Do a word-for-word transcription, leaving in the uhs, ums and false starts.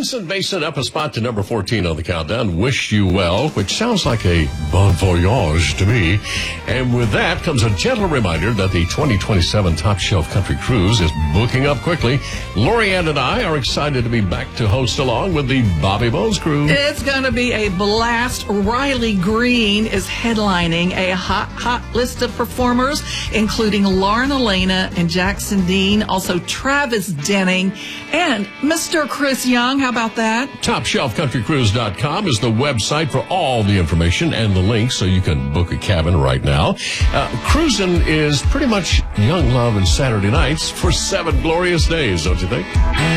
Vincent Mason up a spot to number fourteen on the countdown. Wish You Well, which sounds like a bon voyage to me. And with that comes a gentle reminder that the twenty twenty-seven Top Shelf Country Cruise is booking up quickly. Lorianne and I are excited to be back to host along with the Bobby Bones crew. It's going to be a blast. Riley Green is headlining a hot, hot list of performers, including Lauren Elena and Jackson Dean, also Travis Denning, and Mister Chris Young. How about that? top shelf country cruise dot com is the website for all the information and the links so you can book a cabin right now. Uh, cruising is pretty much young love and Saturday nights for seven glorious days, don't you think?